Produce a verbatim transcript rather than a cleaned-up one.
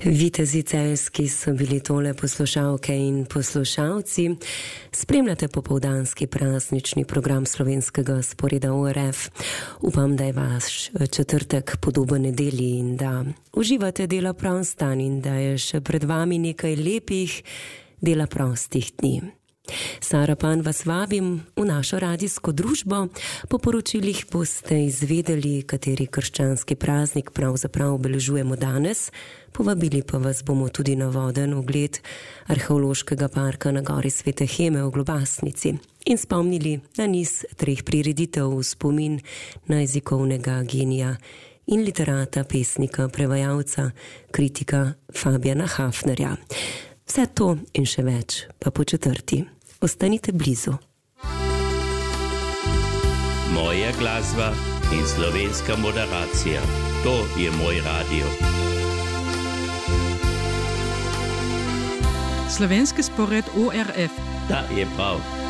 Vitezi celjski so bili tole poslušalke in poslušalci. Spremljate popoldanski praznični program slovenskega sporeda O R F. Upam, da je vaš četrtek podoben nedelji in da uživate dela prostan in da je še pred vami nekaj lepih dela prostih dni. Sara Pan vas vabim v našo radijsko družbo. Po poročilih boste izvedeli, kateri krščanski praznik pravzaprav obeležujemo danes. Povabili pa vas bomo tudi na voden ogled arheološkega parka na gori Svete Heme v Globasnici in spomnili na niz treh prireditev v spomin na jezikovnega genija in literata, pesnika, prevajalca, kritika Fabijana Hafnerja. Vse to in še več pa po četrti. Ostanite blizu. Moja glasba in slovenska moderacija. To je moj radio. Slovenski spored O R F. Da je prav.